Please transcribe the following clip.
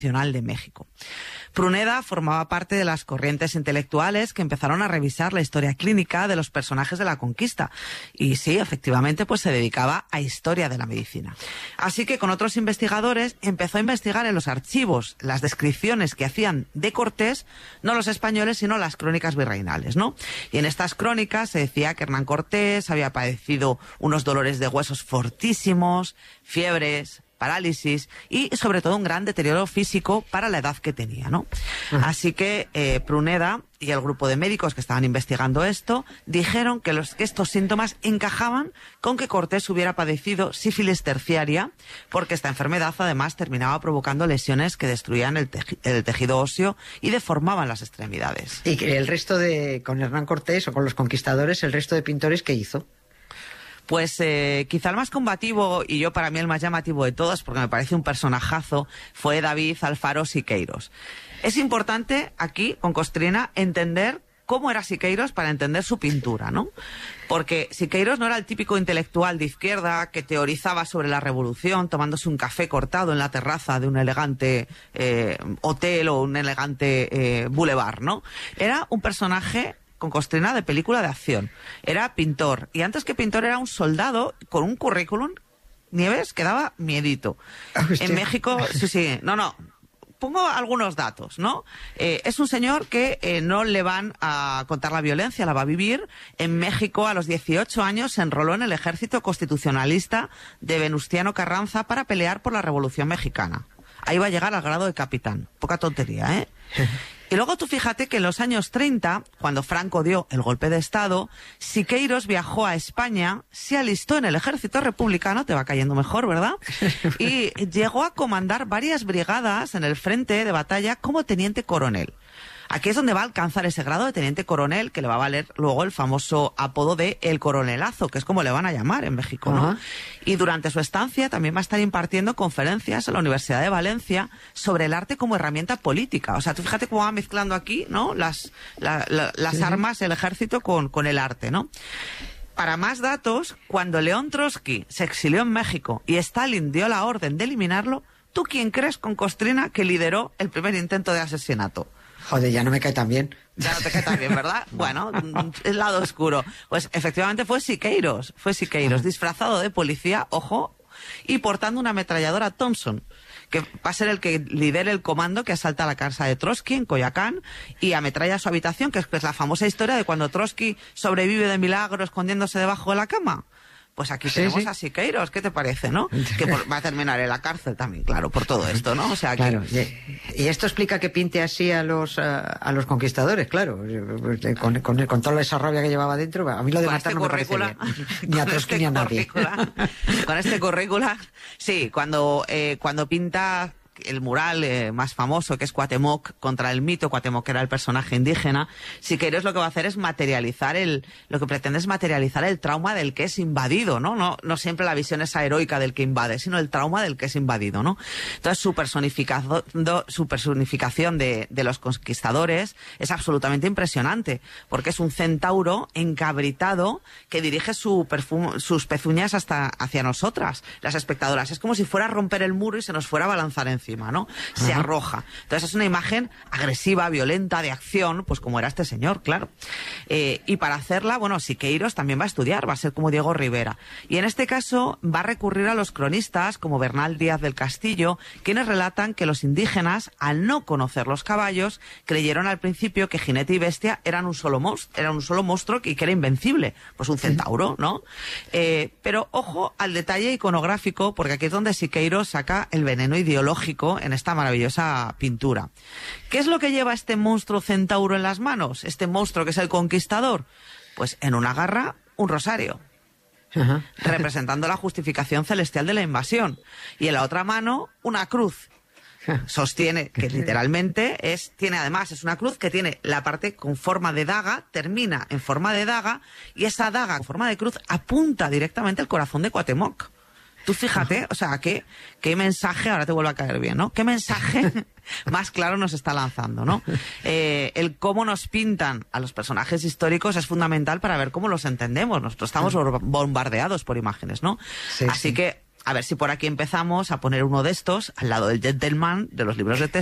de México. Pruneda formaba parte de las corrientes intelectuales que empezaron a revisar la historia clínica de los personajes de la conquista. Y sí, efectivamente, pues se dedicaba a historia de la medicina. Así que con otros investigadores empezó a investigar en los archivos las descripciones que hacían de Cortés, no los españoles, sino las crónicas virreinales, ¿no? Y en estas crónicas se decía que Hernán Cortés había padecido unos dolores de huesos fortísimos, fiebres, parálisis y sobre todo un gran deterioro físico para la edad que tenía, ¿no? Así que Pruneda y el grupo de médicos que estaban investigando esto dijeron que estos síntomas encajaban con que Cortés hubiera padecido sífilis terciaria, porque esta enfermedad además terminaba provocando lesiones que destruían el tejido óseo y deformaban las extremidades. Y que el resto con Hernán Cortés o con los conquistadores, el resto de pintores, ¿qué hizo? Pues quizá el más combativo, y yo para mí el más llamativo de todos, porque me parece un personajazo, fue David Alfaro Siqueiros. Es importante aquí, con Costrina, entender cómo era Siqueiros para entender su pintura, ¿no? Porque Siqueiros no era el típico intelectual de izquierda que teorizaba sobre la revolución tomándose un café cortado en la terraza de un elegante hotel o un elegante boulevard, ¿no? Era un personaje con Costrina de película de acción. Era pintor. Y antes que pintor era un soldado con un currículum, Nieves, que daba miedito. En México, sí. No. Pongo algunos datos, ¿no? Es un señor que no le van a contar la violencia, la va a vivir. En México, a los 18 años, se enroló en el ejército constitucionalista de Venustiano Carranza para pelear por la Revolución Mexicana. Ahí va a llegar al grado de capitán. Poca tontería, ¿eh? Y luego tú fíjate que en los años 30, cuando Franco dio el golpe de Estado, Siqueiros viajó a España, se alistó en el ejército republicano, te va cayendo mejor, ¿verdad? Y llegó a comandar varias brigadas en el frente de batalla como teniente coronel. Aquí es donde va a alcanzar ese grado de teniente coronel que le va a valer luego el famoso apodo de El Coronelazo, que es como le van a llamar en México, ¿no? Y durante su estancia también va a estar impartiendo conferencias en la Universidad de Valencia sobre el arte como herramienta política. O sea, tú fíjate cómo va mezclando aquí, ¿no? Las armas, el ejército con el arte, ¿no? Para más datos, cuando León Trotsky se exilió en México y Stalin dio la orden de eliminarlo, ¿tú quién crees, con Costrina, que lideró el primer intento de asesinato? Joder, ya no me cae tan bien. Ya no te cae tan bien, ¿verdad? Bueno, el lado oscuro. Pues efectivamente fue Siqueiros, disfrazado de policía, ojo, y portando una ametralladora Thompson, que va a ser el que lidere el comando que asalta la casa de Trotsky en Coyoacán y ametralla su habitación, que es la famosa historia de cuando Trotsky sobrevive de milagro escondiéndose debajo de la cama. Pues aquí tenemos a Siqueiros, ¿qué te parece, no? Que va a terminar en la cárcel también, claro, por todo esto, ¿no? O sea, que... Claro, y esto explica que pinte así a los conquistadores, claro, con toda esa rabia que llevaba dentro. A mí lo de matar no me parece bien, ni a Trotsky ni a nadie. Con este currícula, sí, cuando pinta el mural más famoso, que es Cuauhtémoc contra el mito, Cuauhtémoc era el personaje indígena, Siqueiros lo que va a hacer es lo que pretende es materializar el trauma del que es invadido, ¿no? No siempre la visión esa heroica del que invade, sino el trauma del que es invadido, ¿no? Entonces su personificación de los conquistadores es absolutamente impresionante, porque es un centauro encabritado que dirige sus pezuñas hacia nosotras, las espectadoras. Es como si fuera a romper el muro y se nos fuera a balanzar encima, ¿no? Se arroja. Entonces es una imagen agresiva, violenta, de acción, pues como era este señor, claro. Y para hacerla, bueno, Siqueiros también va a estudiar, va a ser como Diego Rivera. Y en este caso va a recurrir a los cronistas como Bernal Díaz del Castillo, quienes relatan que los indígenas, al no conocer los caballos, creyeron al principio que jinete y bestia eran un solo monstruo y que era invencible, pues un centauro, ¿no? Pero ojo al detalle iconográfico, porque aquí es donde Siqueiros saca el veneno ideológico en esta maravillosa pintura. ¿Qué es lo que lleva este monstruo centauro en las manos? Este monstruo que es el conquistador. Pues en una garra, un rosario, representando la justificación celestial de la invasión. Y en la otra mano, una cruz. Sostiene que literalmente es una cruz que tiene la parte con forma de daga, termina en forma de daga, y esa daga en forma de cruz apunta directamente al corazón de Cuauhtémoc. Tú fíjate, o sea, qué mensaje, ahora te vuelve a caer bien, ¿no? ¿Qué mensaje más claro nos está lanzando, ¿no? El cómo nos pintan a los personajes históricos es fundamental para ver cómo los entendemos. Nosotros estamos bombardeados por imágenes, ¿no? Así que a ver si por aquí empezamos a poner uno de estos al lado del gentleman de los libros de texto.